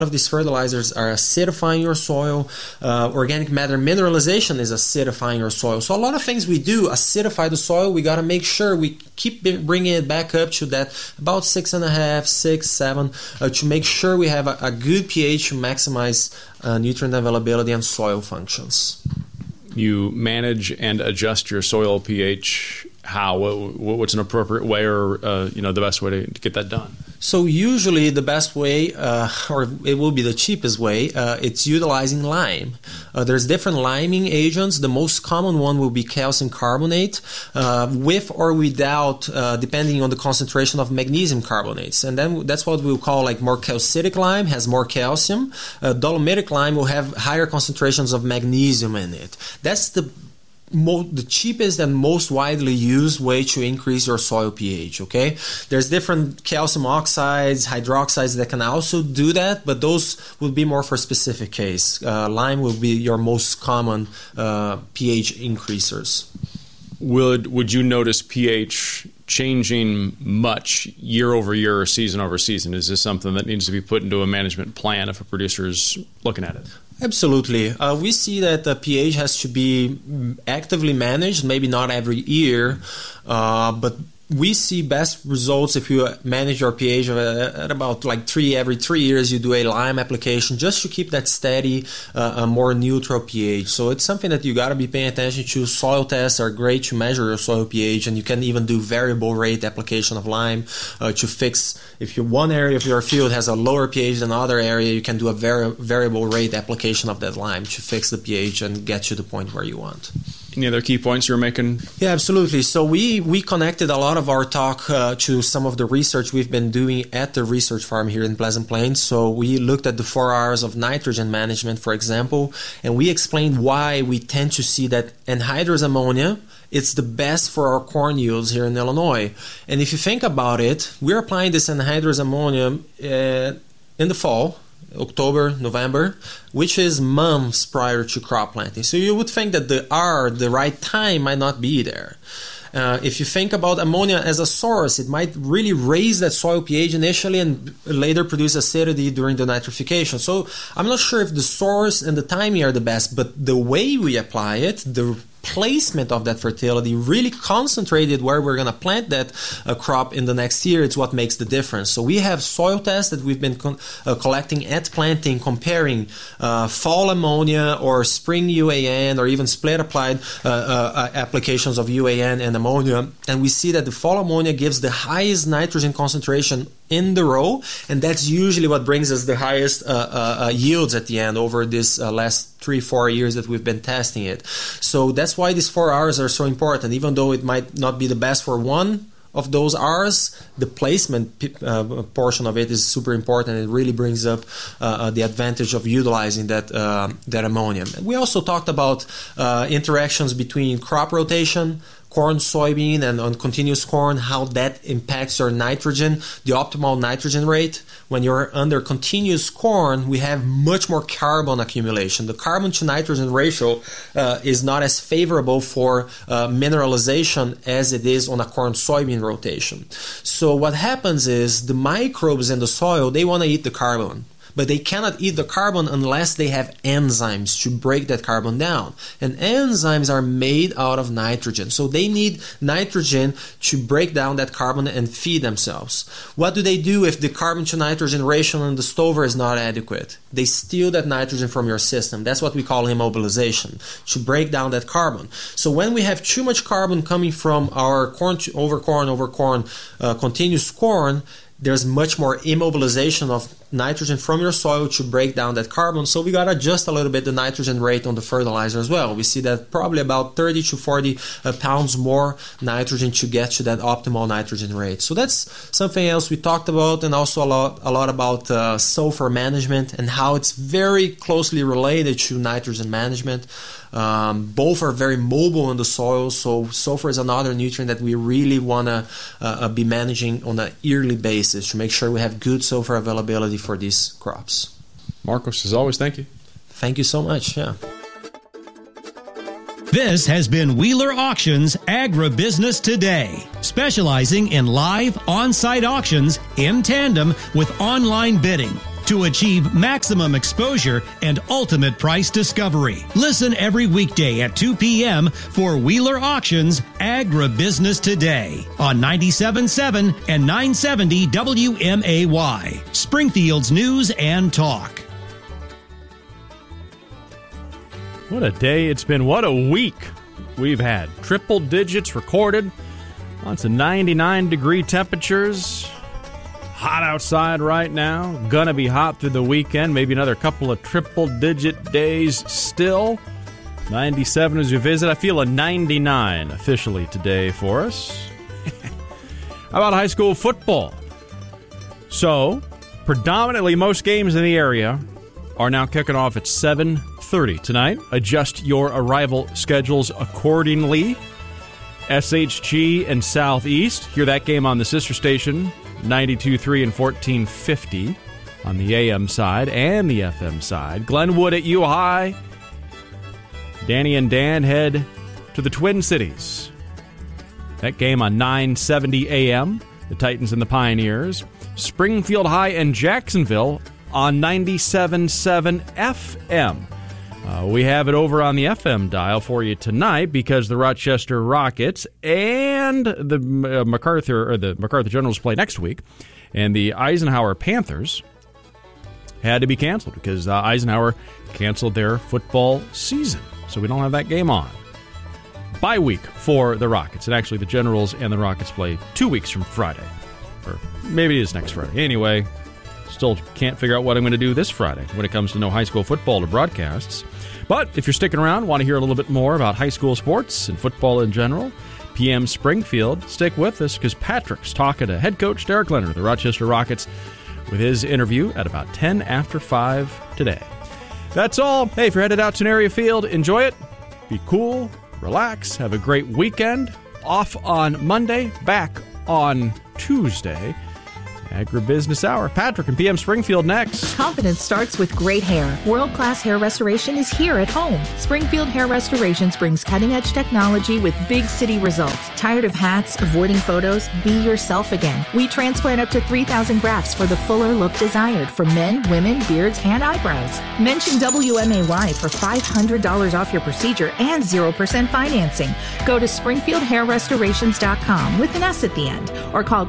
of these fertilizers are acidifying your soil. Organic matter mineralization is acidifying your soil. So a lot of things we do acidify the soil. We got to make sure we keep bringing it back up to that about 6.5, 6, 7 to make sure we have a good pH to maximize nutrient availability and soil functions. You manage and adjust your soil pH. How? What's an appropriate way, or the best way to get that done? So usually the best way, or it will be the cheapest way, it's utilizing lime. There's different liming agents. The most common one will be calcium carbonate, with or without, depending on the concentration of magnesium carbonates. And then that's what we'll call like more calcitic lime, has more calcium. Dolomitic lime will have higher concentrations of magnesium in it. That's the cheapest and most widely used way to increase your soil pH, okay? There's different calcium oxides, hydroxides that can also do that, but those would be more for specific case. Lime will be your most common pH increasers. Would you notice pH changing much year over year or season over season? Is this something that needs to be put into a management plan if a producer is looking at it? Absolutely. We see that the pH has to be actively managed, maybe not every year, but we see best results if you manage your pH at about like every 3 years. You do a lime application just to keep that steady, a more neutral pH. So it's something that you got to be paying attention to. Soil tests are great to measure your soil pH, and you can even do variable rate application of lime to fix. If one area of your field has a lower pH than another area, you can do a variable rate application of that lime to fix the pH and get you to the point where you want. Any other key points you're making? Yeah, absolutely. So we connected a lot of our talk to some of the research we've been doing at the research farm here in Pleasant Plains. So we looked at the 4 R's of nitrogen management, for example, and we explained why we tend to see that anhydrous ammonia, it's the best for our corn yields here in Illinois. And if you think about it, we're applying this anhydrous ammonia in the fall, October, November, which is months prior to crop planting. So you would think that the right time might not be there. If you think about ammonia as a source, it might really raise that soil pH initially and later produce acidity during the nitrification. So I'm not sure if the source and the timing are the best, but the way we apply it, the placement of that fertility, really concentrated where we're going to plant that crop in the next year, it's what makes the difference. So we have soil tests that we've been collecting at planting, comparing fall ammonia or spring UAN or even split applied applications of UAN and ammonia, and we see that the fall ammonia gives the highest nitrogen concentration in the row, and that's usually what brings us the highest yields at the end over this last 3-4 years that we've been testing it. So that's why these 4 R's are so important. Even though it might not be the best for one of those R's, the placement portion of it is super important. It really brings up the advantage of utilizing that ammonia. We also talked about interactions between crop rotation, corn, soybean, and on continuous corn, how that impacts your nitrogen, the optimal nitrogen rate. When you're under continuous corn, we have much more carbon accumulation. The carbon to nitrogen ratio is not as favorable for mineralization as it is on a corn-soybean rotation. So what happens is the microbes in the soil, they want to eat the carbon. But they cannot eat the carbon unless they have enzymes to break that carbon down. And enzymes are made out of nitrogen. So they need nitrogen to break down that carbon and feed themselves. What do they do if the carbon to nitrogen ratio in the stover is not adequate? They steal that nitrogen from your system. That's what we call immobilization, to break down that carbon. So when we have too much carbon coming from our corn over corn, continuous corn, there's much more immobilization of nitrogen from your soil to break down that carbon. So we got to adjust a little bit the nitrogen rate on the fertilizer as well. We see that probably about 30 to 40 pounds more nitrogen to get to that optimal nitrogen rate. So that's something else we talked about, and also a lot about sulfur management and how it's very closely related to nitrogen management. Both are very mobile in the soil, so sulfur is another nutrient that we really want to be managing on a yearly basis to make sure we have good sulfur availability for these crops. Marcos, as always, thank you. Thank you so much. Yeah. This has been Wheeler Auctions Agribusiness Today, specializing in live on-site auctions in tandem with online bidding. to achieve maximum exposure and ultimate price discovery. Listen every weekday at 2 p.m. for Wheeler Auctions Agribusiness Today on 97.7 and 970 WMAY, Springfield's News and Talk. What a day it's been. What a week we've had. Triple digits recorded. Lots of 99-degree temperatures. Hot outside right now. Gonna be hot through the weekend. Maybe another couple of triple-digit days still. 97 as we visit. I feel a 99 officially today for us. How about high school football? So, predominantly most games in the area are now kicking off at 7:30 tonight. Adjust your arrival schedules accordingly. SHG and Southeast. Hear that game on the sister station, 92.3 and 1450 on the AM side and the FM side. Glenwood at U High. Danny and Dan head to the Twin Cities. That game on 970 AM. The Titans and the Pioneers. Springfield High and Jacksonville on 97.7 FM. We have it over on the FM dial for you tonight because the Rochester Rockets and the MacArthur Generals play next week, and the Eisenhower Panthers had to be canceled because Eisenhower canceled their football season, so we don't have that game on. Bye week for the Rockets, and actually the Generals and the Rockets play 2 weeks from Friday, or maybe it is next Friday. Anyway, still can't figure out what I'm going to do this Friday when it comes to no high school football or broadcasts. But if you're sticking around, want to hear a little bit more about high school sports and football in general, PM Springfield, stick with us because Patrick's talking to head coach Derek Leonard of the Rochester Rockets with his interview at about 10 after 5 today. That's all. Hey, if you're headed out to an area field, enjoy it. Be cool, relax, have a great weekend. Off on Monday, back on Tuesday. Agribusiness Hour. Patrick and PM Springfield next. Confidence starts with great hair. World-class hair restoration is here at home. Springfield Hair Restorations brings cutting-edge technology with big city results. Tired of hats, avoiding photos? Be yourself again. We transplant up to 3,000 grafts for the fuller look desired for men, women, beards, and eyebrows. Mention WMAY for $500 off your procedure and 0% financing. Go to SpringfieldHairRestorations.com with an S at the end or call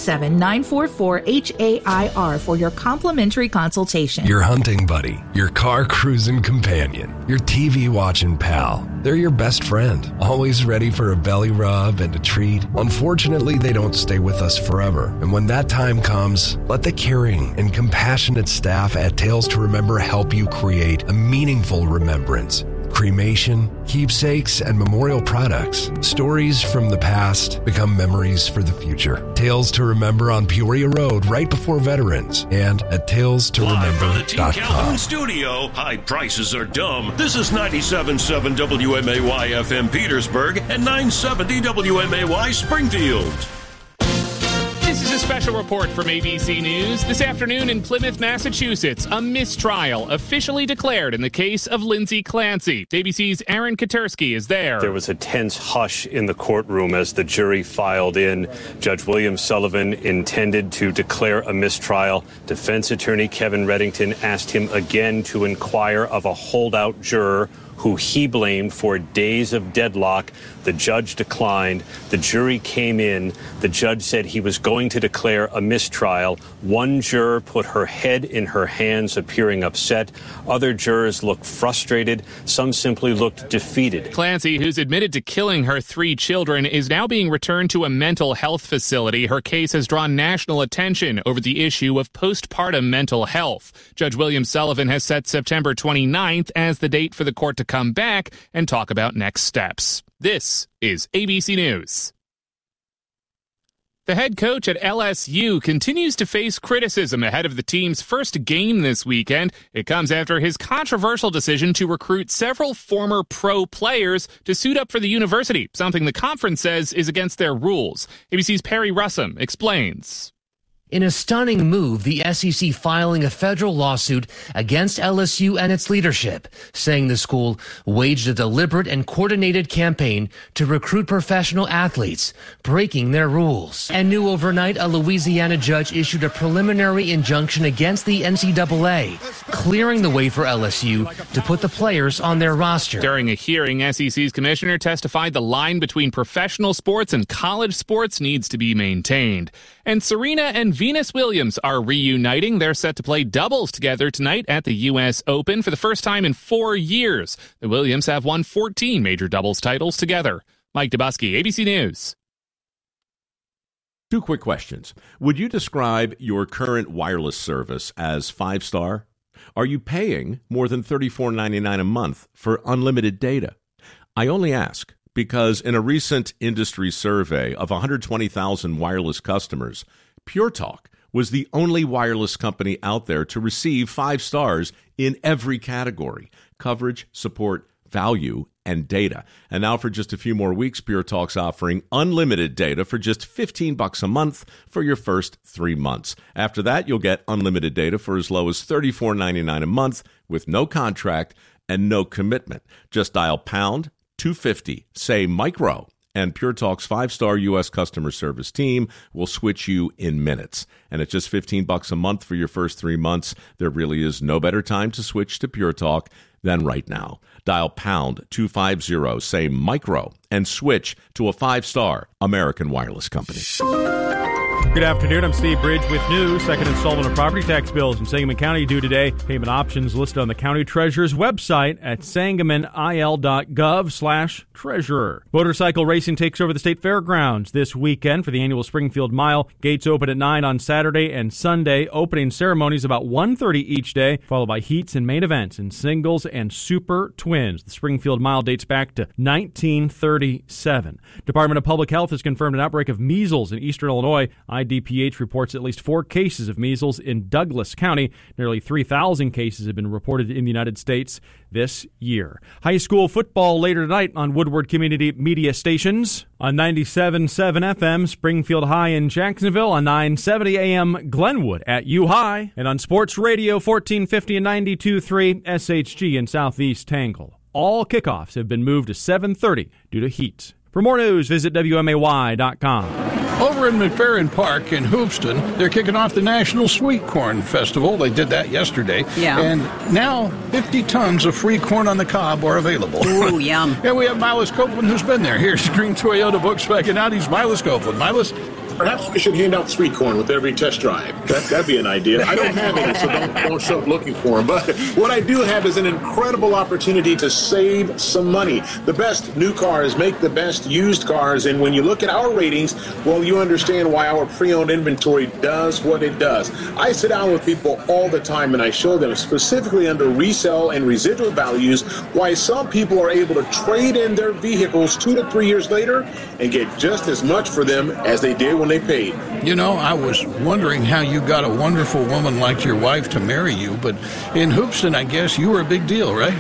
217-944 HAIR for your complimentary consultation. Your hunting buddy, your car cruising companion, your TV watching pal. They're your best friend, always ready for a belly rub and a treat. Unfortunately, they don't stay with us forever. And when that time comes, let the caring and compassionate staff at Tales to Remember help you create a meaningful remembrance. Cremation, keepsakes, and memorial products. Stories from the past become memories for the future. Tales to Remember on Peoria Road, right before Veterans, and at talestoremember.com. Live from the T. Calhoun studio, high prices are dumb. This is 97.7 WMAY FM Petersburg and 970 WMAY Springfield. This is a special report from ABC News. This afternoon in Plymouth, Massachusetts, a mistrial officially declared in the case of Lindsay Clancy. ABC's Aaron Katersky is there. There was a tense hush in the courtroom as the jury filed in. Judge William Sullivan intended to declare a mistrial. Defense attorney Kevin Reddington asked him again to inquire of a holdout juror who he blamed for days of deadlock. The judge declined. The jury came in. The judge said he was going to declare a mistrial. One juror put her head in her hands, appearing upset. Other jurors looked frustrated. Some simply looked defeated. Clancy, who's admitted to killing her 3 children, is now being returned to a mental health facility. Her case has drawn national attention over the issue of postpartum mental health. Judge William Sullivan has set September 29th as the date for the court to come back and talk about next steps. This is ABC News. The head coach at LSU continues to face criticism ahead of the team's first game this weekend. It comes after his controversial decision to recruit several former pro players to suit up for the university, something the conference says is against their rules. ABC's Perry Russum explains. In a stunning move, the SEC filing a federal lawsuit against LSU and its leadership, saying the school waged a deliberate and coordinated campaign to recruit professional athletes, breaking their rules. And new overnight, a Louisiana judge issued a preliminary injunction against the NCAA, clearing the way for LSU to put the players on their roster. During a hearing, SEC's commissioner testified the line between professional sports and college sports needs to be maintained. And Serena and Venus Williams are reuniting. They're set to play doubles together tonight at the U.S. Open for the first time in 4 years. The Williams have won 14 major doubles titles together. Mike Dubusky, ABC News. 2 quick questions. Would you describe your current wireless service as 5-star? Are you paying more than $34.99 a month for unlimited data? I only ask because in a recent industry survey of 120,000 wireless customers, Pure Talk was the only wireless company out there to receive 5 stars in every category: coverage, support, value, and data. And now for just a few more weeks, Pure Talk's offering unlimited data for just $15 a month for your first 3 months. After that, you'll get unlimited data for as low as $34.99 a month with no contract and no commitment. Just dial pound 250, say micro, and Pure Talk's 5-star U.S. customer service team will switch you in minutes. And at just $15 a month for your first 3 months, there really is no better time to switch to Pure Talk than right now. Dial pound 250, say micro, and switch to a 5-star American wireless company. Good afternoon. I'm Steve Bridge with news. Second installment of property tax bills in Sangamon County due today. Payment options listed on the county treasurer's website at sangamonil.gov/treasurer. Motorcycle racing takes over the state fairgrounds this weekend for the annual Springfield Mile. Gates open at 9 on Saturday and Sunday. Opening ceremonies about 1:30 each day, followed by heats and main events in singles and super twins. The Springfield Mile dates back to 1937. Department of Public Health has confirmed an outbreak of measles in eastern Illinois. IDPH reports at least 4 cases of measles in Douglas County. Nearly 3,000 cases have been reported in the United States this year. High school football later tonight on Woodward Community Media Stations. On 97.7 FM, Springfield High in Jacksonville. On 970 AM, Glenwood at U-High. And on Sports Radio 1450 and 92.3 SHG in Southeast Tangle. All kickoffs have been moved to 7:30 due to heat. For more news, visit WMAY.com. Over in McFerrin Park in Hoopeston, they're kicking off the National Sweet Corn Festival. They did that yesterday. Yeah. And now 50 tons of free corn on the cob are available. Ooh, yum. And we have Milas Copeland, who's been there. Here's Green Toyota Volkswagen Audi's Milas Copeland. Milas? Perhaps we should hand out sweet corn with every test drive. That'd be an idea. I don't have any, so don't show up looking for them. But what I do have is an incredible opportunity to save some money. The best new cars make the best used cars, and when you look at our ratings, well, you understand why our pre-owned inventory does what it does. I sit down with people all the time, and I show them specifically under resale and residual values why some people are able to trade in their vehicles 2 to 3 years later and get just as much for them as they did when they paid. You know, I was wondering how you got a wonderful woman like your wife to marry you, but in Hoopeston, I guess you were a big deal, right?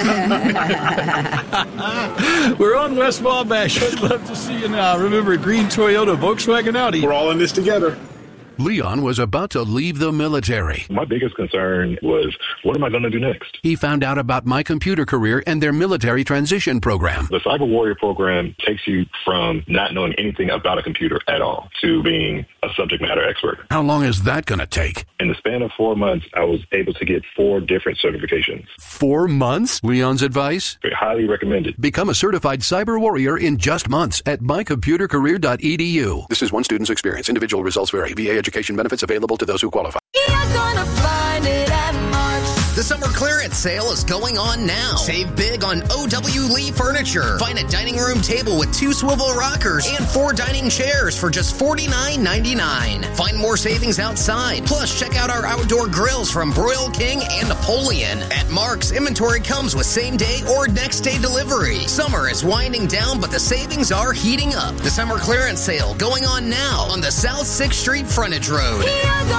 We're on West Wabash. I'd love to see you now. Remember, Green Toyota Volkswagen Audi. We're all in this together. Leon was about to leave the military. My biggest concern was, what am I going to do next? He found out about My Computer Career and their military transition program. The Cyber Warrior program takes you from not knowing anything about a computer at all to being a subject matter expert. How long is that going to take? In the span of 4 months, I was able to get 4 different certifications. 4 months? Leon's advice? Highly recommended. Become a certified Cyber Warrior in just months at mycomputercareer.edu. This is one student's experience. Individual results vary. VA education benefits available to those who qualify. You're gonna find it at Mark's. The summer clearance sale is going on now. Save big on O.W. Lee furniture. Find a dining room table with 2 swivel rockers and 4 dining chairs for just $49.99. Find more savings outside. Plus, check out our outdoor grills from Broil King and Napoleon. At Mark's, inventory comes with same-day or next-day delivery. Summer is winding down, but the savings are heating up. The summer clearance sale going on now on the South 6th Street frontage road.